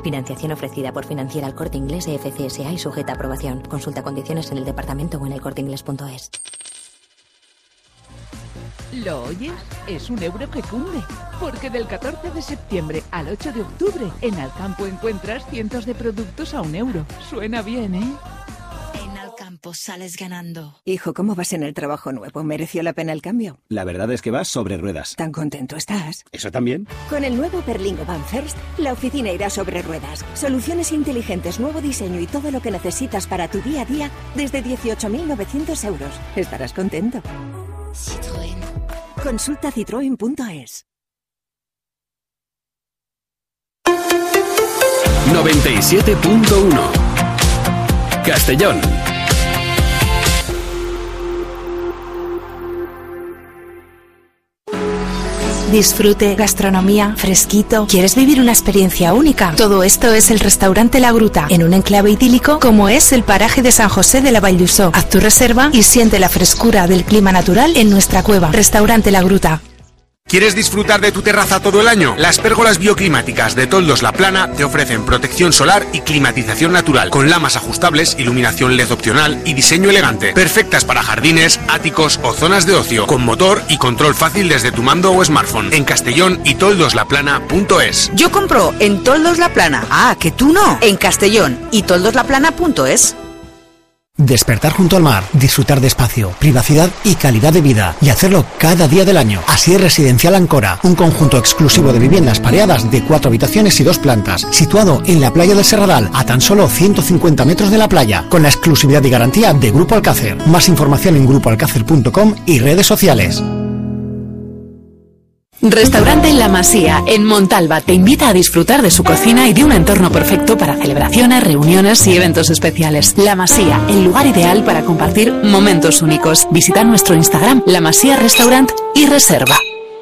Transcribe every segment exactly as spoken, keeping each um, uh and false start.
Financiación ofrecida por Financiera El Corte Inglés e F C S A y sujeta a aprobación. Consulta condiciones en el departamento o en el corte inglés punto es. ¿Lo oyes? Es un euro que cunde. Porque del catorce de septiembre al ocho de octubre, en Alcampo encuentras cientos de productos a un euro. Suena bien, ¿eh? En Alcampo sales ganando. Hijo, ¿cómo vas en el trabajo nuevo? ¿Mereció la pena el cambio? La verdad es que vas sobre ruedas. ¿Tan contento estás? ¿Eso también? Con el nuevo Berlingo Van First, la oficina irá sobre ruedas. Soluciones inteligentes, nuevo diseño y todo lo que necesitas para tu día a día desde dieciocho mil novecientos euros. Estarás contento. Citroën. Consulta citroen punto es. noventa y siete punto uno Castellón. Disfrute, gastronomía, fresquito. ¿Quieres vivir una experiencia única? Todo esto es el Restaurante La Gruta, en un enclave idílico como es el paraje de San José de la Vall d'Uixó. Haz tu reserva y siente la frescura del clima natural en nuestra cueva. Restaurante La Gruta. ¿Quieres disfrutar de tu terraza todo el año? Las pérgolas bioclimáticas de Toldos La Plana te ofrecen protección solar y climatización natural, con lamas ajustables, iluminación L E D opcional y diseño elegante. Perfectas para jardines, áticos o zonas de ocio, con motor y control fácil desde tu mando o smartphone. En Castellón y toldos la plana punto es. Yo compro en Toldos La Plana. Ah, que tú no. En Castellón y toldos la plana punto es. Despertar junto al mar, disfrutar de espacio, privacidad y calidad de vida, y hacerlo cada día del año. Así es Residencial Ancora, un conjunto exclusivo de viviendas pareadas de cuatro habitaciones y dos plantas, situado en la playa del Serradal, a tan solo ciento cincuenta metros de la playa, con la exclusividad y garantía de Grupo Alcácer. Más información en grupo alcácer punto com y redes sociales. Restaurante La Masía, en Montalba, te invita a disfrutar de su cocina y de un entorno perfecto para celebraciones, reuniones y eventos especiales. La Masía, el lugar ideal para compartir momentos únicos. Visita nuestro Instagram, La Masía Restaurant, y reserva.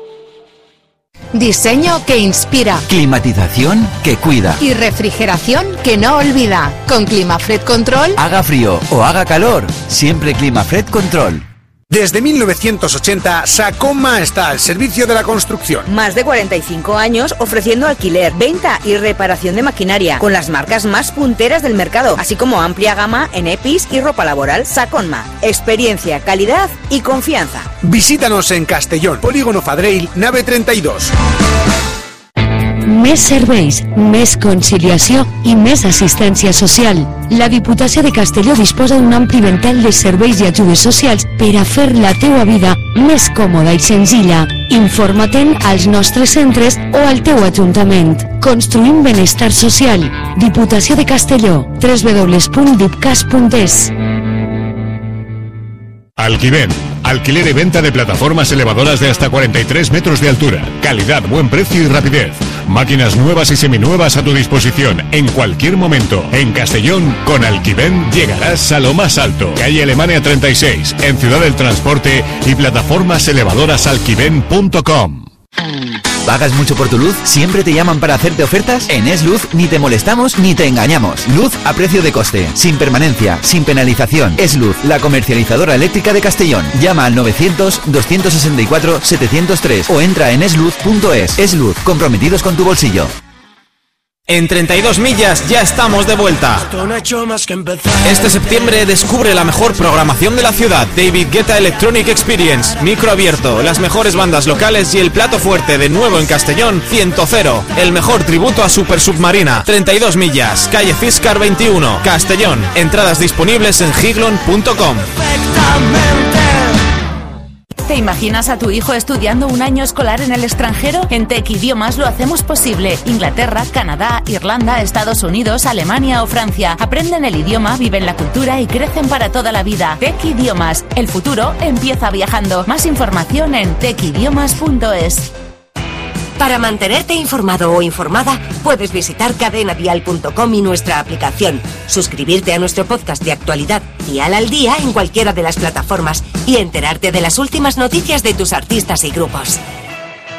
Diseño que inspira. Climatización que cuida. Y refrigeración que no olvida. Con Climafred Control. Haga frío o haga calor, siempre Climafred Control. Desde mil novecientos ochenta, Sacoma está al servicio de la construcción. Más de cuarenta y cinco años ofreciendo alquiler, venta y reparación de maquinaria, con las marcas más punteras del mercado, así como amplia gama en E P I S y ropa laboral. Sacoma, experiencia, calidad y confianza. Visítanos en Castellón, Polígono Fadrell, nave treinta y dos. Més serveis, més conciliació i més assistència social. La Diputació de Castelló disposa d'un ampli ventall de serveis i ajudes socials per a fer la teua vida més còmoda i senzilla. Informa-te'n als nostres centres o al teu ajuntament. Construïm benestar social. Diputació de Castelló. w w w punt dipcas punt es. Alquiven, alquiler y venta de plataformas elevadoras de hasta cuarenta y tres metros de altura. Calidad, buen precio y rapidez. Máquinas nuevas y seminuevas a tu disposición en cualquier momento. En Castellón, con Alquiven llegarás a lo más alto. Calle Alemania treinta y seis, en Ciudad del Transporte, y plataformas elevadoras alquiven punto com. ¿Pagas mucho por tu luz? ¿Siempre te llaman para hacerte ofertas? En Es Luz ni te molestamos ni te engañamos. Luz a precio de coste, sin permanencia, sin penalización. Es Luz, la comercializadora eléctrica de Castellón. Llama al novecientos, doscientos sesenta y cuatro, setecientos tres o entra en es luz punto es. Es Luz, comprometidos con tu bolsillo. En treinta y dos millas ya estamos de vuelta. Este septiembre descubre la mejor programación de la ciudad. David Guetta Electronic Experience, micro abierto, las mejores bandas locales y el plato fuerte de nuevo en Castellón, ciento cero. El mejor tributo a Super Submarina. treinta y dos millas, calle Ciscar veintiuno, Castellón. Entradas disponibles en giglon punto com. ¿Te imaginas a tu hijo estudiando un año escolar en el extranjero? En Tec Idiomas lo hacemos posible. Inglaterra, Canadá, Irlanda, Estados Unidos, Alemania o Francia. Aprenden el idioma, viven la cultura y crecen para toda la vida. Tec Idiomas. El futuro empieza viajando. Más información en tec idiomas punto es. Para mantenerte informado o informada, puedes visitar cadena dial punto com y nuestra aplicación, suscribirte a nuestro podcast de actualidad Dial al Día en cualquiera de las plataformas y enterarte de las últimas noticias de tus artistas y grupos.